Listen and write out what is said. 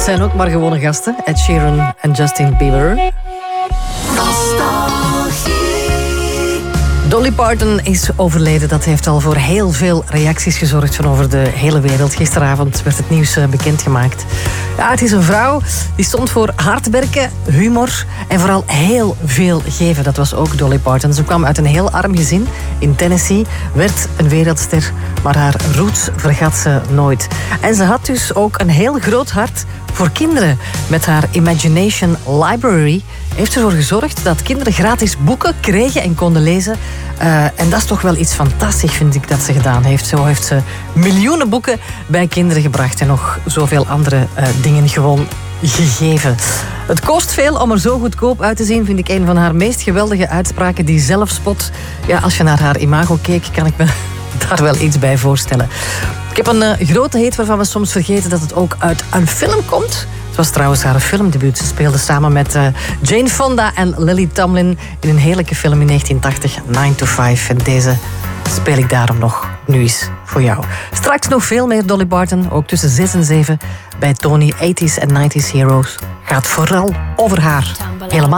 zijn ook maar gewone gasten. Ed Sheeran en Justin Bieber. Dolly Parton is overleden. Dat heeft al voor heel veel reacties gezorgd van over de hele wereld. Gisteravond werd het nieuws bekendgemaakt. Ja, het is een vrouw die stond voor hard werken, humor en vooral heel veel geven. Dat was ook Dolly Parton. Ze kwam uit een heel arm gezin in Tennessee, werd een wereldster, maar haar roots vergat ze nooit. En ze had dus ook een heel groot hart voor kinderen. Met haar Imagination Library heeft ze ervoor gezorgd dat kinderen gratis boeken kregen en konden lezen. En dat is toch wel iets fantastisch, vind ik, dat ze gedaan heeft. Zo heeft ze miljoenen boeken bij kinderen gebracht en nog zoveel andere dingen gewoon gegeven. Het kost veel om er zo goedkoop uit te zien, vind ik een van haar meest geweldige uitspraken. Die zelfspot. Ja, als je naar haar imago keek, kan ik me daar wel iets bij voorstellen. Ik heb een grote hit waarvan we soms vergeten dat het ook uit een film komt. Het was trouwens haar filmdebuut. Ze speelde samen met Jane Fonda en Lily Tomlin in een heerlijke film in 1980, 9 to 5. En deze speel ik daarom nog nu eens voor jou. Straks nog veel meer Dolly Parton, ook tussen 6 en 7 bij Tony 80s en 90s Heroes. Gaat vooral over haar.